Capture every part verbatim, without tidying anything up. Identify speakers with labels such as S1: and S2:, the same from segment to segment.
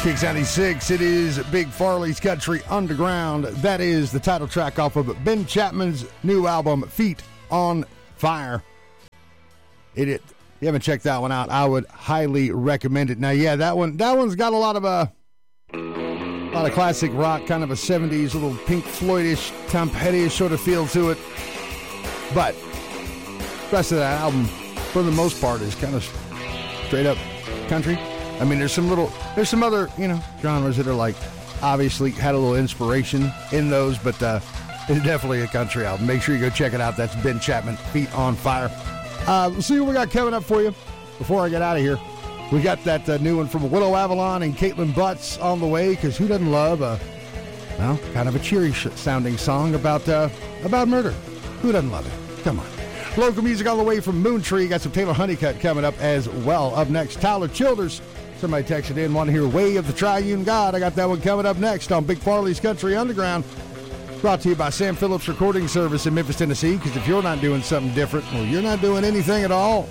S1: Kicks ninety-six, it is Big Farley's Country Underground. That is the title track off of Ben Chapman's new album, Feet on Fire. It, it if you haven't checked that one out, I would highly recommend it. Now, yeah, that one that one's got a lot of a, a lot of classic rock, kind of a seventies, little Pink Floyd-ish, Tom Petty-ish sort of feel to it. But the rest of that album, for the most part, is kind of straight up country. I mean, there's some little, there's some other, you know, genres that are like, obviously had a little inspiration in those, but uh, it's definitely a country album. Make sure you go check it out. That's Ben Chapman, Feet on Fire. Uh, we'll see what we got coming up for you before I get out of here. We got that uh, new one from Willow Avalon and Caitlin Butts on the way, because who doesn't love a, well, kind of a cheery sounding song about uh, about murder? Who doesn't love it? Come on. Local music all the way from Moontree. Got some Taylor Honeycutt coming up as well. Up next, Tyler Childers. Somebody texted in, want to hear Way of the Triune God. I got that one coming up next on Big Farley's Country Underground. Brought to you by Sam Phillips Recording Service in Memphis, Tennessee. Because if you're not doing something different, well, you're not doing anything at all.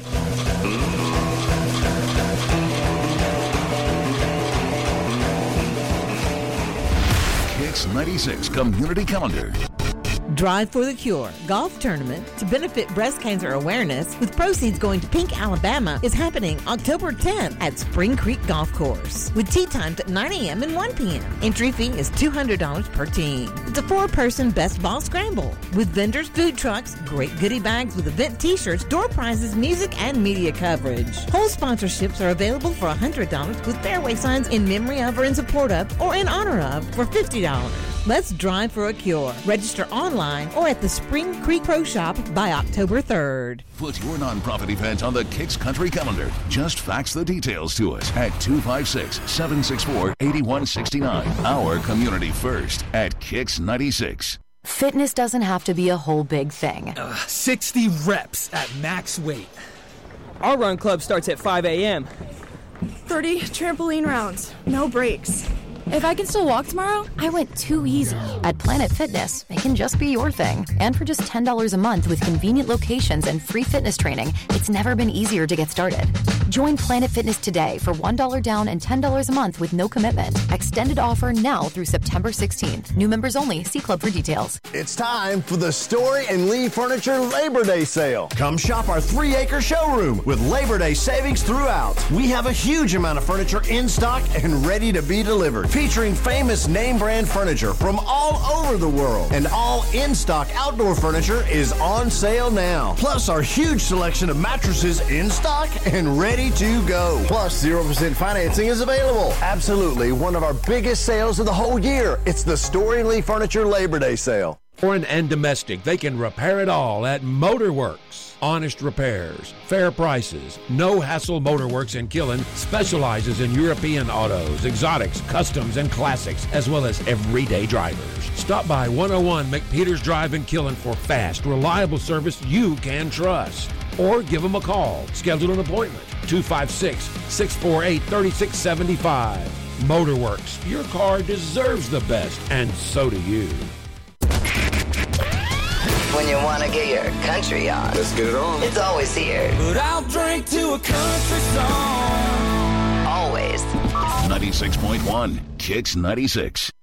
S2: Kicks ninety-six Community Calendar.
S3: Drive for the Cure golf tournament to benefit breast cancer awareness with proceeds going to Pink, Alabama is happening October tenth at Spring Creek Golf Course with tee times at nine a.m. and one p.m. Entry fee is two hundred dollars per team. It's a four-person best ball scramble with vendors, food trucks, great goodie bags with event t-shirts, door prizes, music, and media coverage. Whole sponsorships are available for one hundred dollars with fairway signs in memory of or in support of or in honor of for fifty dollars. Let's drive for a cure. Register online or at the Spring Creek Pro Shop by October third.
S2: Put your nonprofit event on the Kicks Country Calendar. Just fax the details to us at two five six, seven six four, eight one six nine. Our community first at Kicks ninety-six.
S4: Fitness doesn't have to be a whole big thing.
S5: Uh, sixty reps at max weight. Our run club starts at five a.m.
S6: thirty trampoline rounds. No breaks. If I can still walk tomorrow?
S4: I went too easy. At Planet Fitness, it can just be your thing. And for just ten dollars a month with convenient locations and free fitness training, it's never been easier to get started. Join Planet Fitness today for one dollar down and ten dollars a month with no commitment. Extended offer now through September sixteenth. New members only. See club for details.
S7: It's time for the Story and Lee Furniture Labor Day sale. Come shop our three-acre showroom with Labor Day savings throughout. We have a huge amount of furniture in stock and ready to be delivered, featuring famous name brand furniture from all over the world. And all in-stock outdoor furniture is on sale now. Plus our huge selection of mattresses in stock and ready to go. Plus zero percent financing is available. Absolutely one of our biggest sales of the whole year. It's the Story and Lee Furniture Labor Day sale.
S8: Foreign and domestic, they can repair it all at Motorworks. Honest repairs, fair prices, no hassle. Motorworks in Killen specializes in European autos, exotics, customs, and classics, as well as everyday drivers. Stop by one oh one McPeters Drive in Killen for fast, reliable service you can trust. Or give them a call. Schedule an appointment. two five six, six four eight, three six seven five. Motorworks, your car deserves the best, and so do you.
S9: When you want to get your country on,
S10: let's get it on.
S9: It's always here.
S11: But I'll drink to a country song.
S9: Always.
S2: ninety-six point one Kicks ninety-six.